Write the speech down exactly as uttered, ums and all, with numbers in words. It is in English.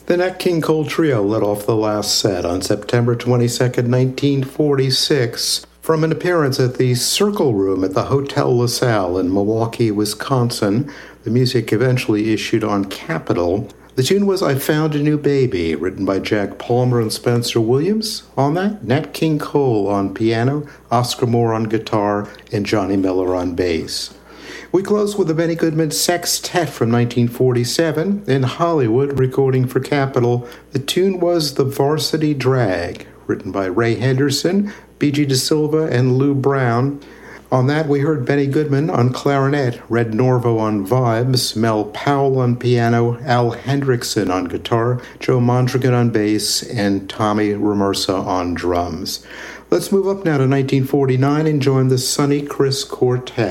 The Nat King Cole Trio led off the last set on September twenty-second, nineteen forty-six, from an appearance at the Circle Room at the Hotel LaSalle in Milwaukee, Wisconsin. The music eventually issued on Capitol. The tune was I Found a New Baby, written by Jack Palmer and Spencer Williams. On that, Nat King Cole on piano, Oscar Moore on guitar, and Johnny Miller on bass. We close with the Benny Goodman Sextet from nineteen forty-seven. In Hollywood, recording for Capitol, the tune was The Varsity Drag, written by Ray Henderson, B G DeSilva, and Lou Brown. On that, we heard Benny Goodman on clarinet, Red Norvo on vibes, Mel Powell on piano, Al Hendrickson on guitar, Joe Mondragon on bass, and Tommy Ramersa on drums. Let's move up now to nineteen forty-nine and join the Sonny Chris Quartet.